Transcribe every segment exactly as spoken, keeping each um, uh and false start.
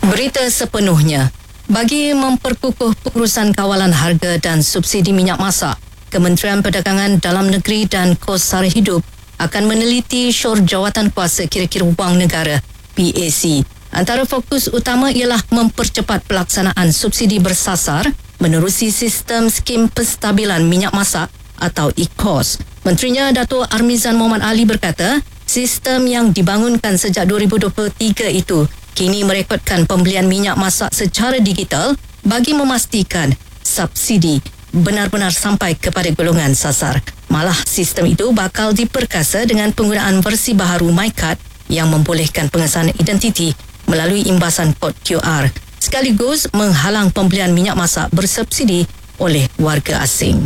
Berita sepenuhnya. Bagi memperkukuh pengurusan kawalan harga dan subsidi minyak masak, Kementerian Perdagangan Dalam Negeri dan Kos Sara Hidup akan meneliti syur jawatan kuasa kira-kira wang negara P A C. Antara fokus utama ialah mempercepat pelaksanaan subsidi bersasar menerusi sistem skim penstabilan minyak masak atau I C O S. Menterinya Dato' Armizan Mohamed Ali berkata, sistem yang dibangunkan sejak dua ribu dua puluh tiga itu kini merekodkan pembelian minyak masak secara digital bagi memastikan subsidi benar-benar sampai kepada golongan sasar. Malah sistem itu bakal diperkasa dengan penggunaan versi baharu MyCard yang membolehkan pengesahan identiti melalui imbasan kod Q R, sekaligus menghalang pembelian minyak masak bersubsidi oleh warga asing.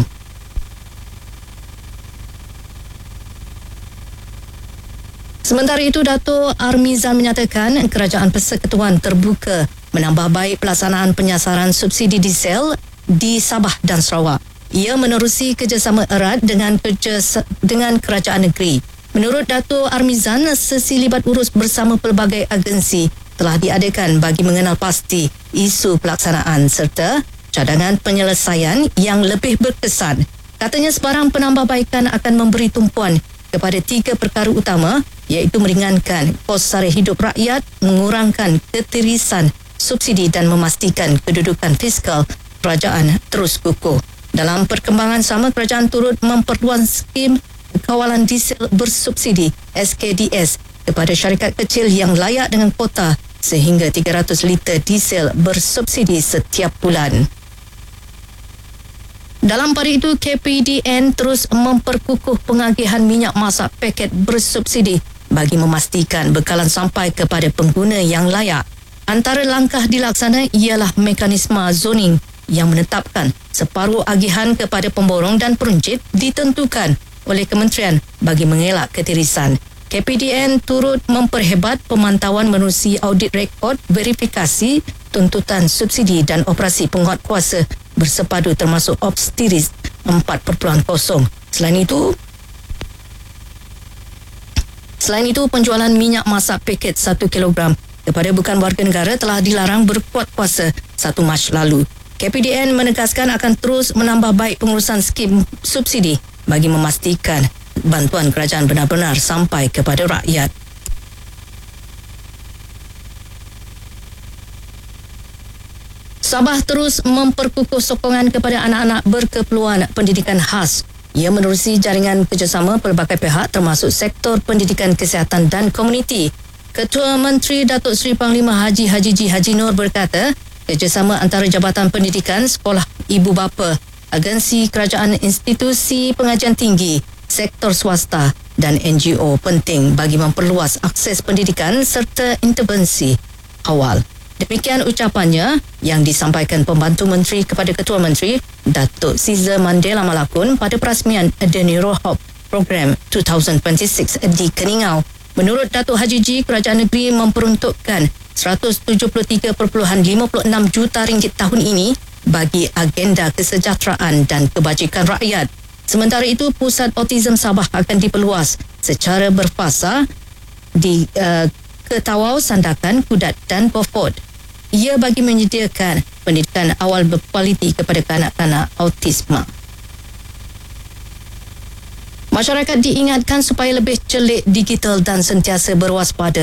Sementara itu, Dato' Armizan menyatakan Kerajaan Persekutuan terbuka menambah baik pelaksanaan penyasaran subsidi diesel di Sabah dan Sarawak. Ia menerusi kerjasama erat dengan kerja dengan kerajaan negeri. Menurut Dato' Armizan, sesi libat urus bersama pelbagai agensi telah diadakan bagi mengenal pasti isu pelaksanaan serta cadangan penyelesaian yang lebih berkesan. Katanya sebarang penambahbaikan akan memberi tumpuan kepada tiga perkara utama, iaitu meringankan kos sara hidup rakyat, mengurangkan ketirisan subsidi dan memastikan kedudukan fiskal kerajaan terus kukuh. Dalam perkembangan sama, kerajaan turut memperluas skim kawalan diesel bersubsidi S K D S kepada syarikat kecil yang layak dengan kuota sehingga tiga ratus liter diesel bersubsidi setiap bulan. Dalam pada itu, K P D N terus memperkukuh pengagihan minyak masak paket bersubsidi bagi memastikan bekalan sampai kepada pengguna yang layak. Antara langkah dilaksana ialah mekanisme zoning yang menetapkan separuh agihan kepada pemborong dan peruncit ditentukan oleh kementerian bagi mengelak ketirisan. K P D N turut memperhebat pemantauan menerusi audit rekod, verifikasi, tuntutan subsidi dan operasi penguatkuasa bersepadu termasuk Ops Tiris empat titik kosong. Selain itu, Selain itu, penjualan minyak masak paket satu kilogram kepada bukan warga negara telah dilarang berkuat kuasa satu Mac lalu. K P D N menegaskan akan terus menambah baik pengurusan skim subsidi bagi memastikan bantuan kerajaan benar-benar sampai kepada rakyat. Sabah terus memperkukuh sokongan kepada anak-anak berkeperluan pendidikan khas. Ia menerusi jaringan kerjasama pelbagai pihak termasuk sektor pendidikan kesihatan dan komuniti. Ketua Menteri Datuk Seri Panglima Haji Haji G. Haji Nur berkata, kerjasama antara Jabatan Pendidikan, Sekolah Ibu Bapa, agensi kerajaan, institusi pengajian tinggi, sektor swasta dan N G O penting bagi memperluas akses pendidikan serta intervensi awal. Demikian ucapannya yang disampaikan Pembantu Menteri kepada Ketua Menteri Datuk Caesar Mandela Malakun pada perasmian Adeni Rohop Program dua ribu dua puluh enam di Keningau. Menurut Datuk Haji G, kerajaan negeri memperuntukkan seratus tujuh puluh tiga perpuluhan lima puluh enam juta ringgit tahun ini bagi agenda kesejahteraan dan kebajikan rakyat. Sementara itu, Pusat Autism Sabah akan diperluas secara berfasa di uh, Ketawau, Sandakan, Kudat dan Beaufort. Ia bagi menyediakan pendidikan awal berkualiti kepada kanak-kanak autisma. Masyarakat diingatkan supaya lebih celik digital dan sentiasa berwaspada